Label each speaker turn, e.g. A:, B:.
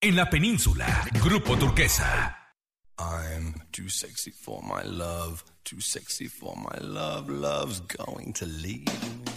A: en la península. Grupo Turquesa.
B: I'm too sexy for my love, too sexy for my love, love's going to leave me.